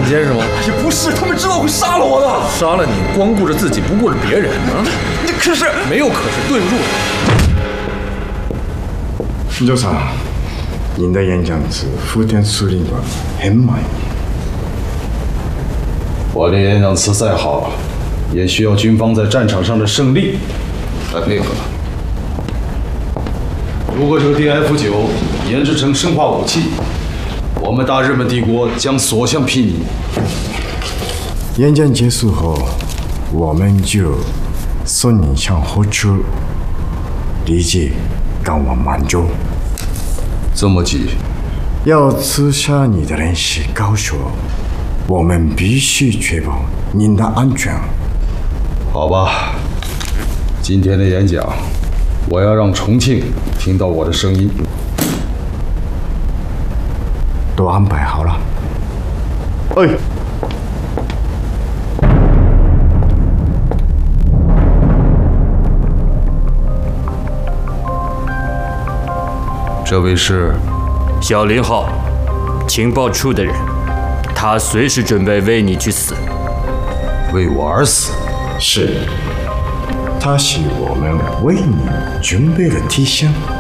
监是吗？ 也不是，他们知道会杀了我的。 杀了你，光顾着自己，不顾着别人啊！ 可是没有可是，对不住。 新州长，您的演讲词福田司令官很满意。 我的演讲词再好，也需要军方在战场上的胜利来配合。如果这个 DF9研制成生化武器，我们大日本帝国将所向披靡。 演讲结束后，我们就送你上火车，立即赶往满洲。 这么急？ 要刺杀你的人是高手，我们必须确保您的安全。 好吧，今天的演讲，我要让重庆听到我的声音。 都安排好了。哎。 这位是小林浩，情报处的人，他随时准备为你去死。 为我而死？ 是，他是我们为你准备的提醒。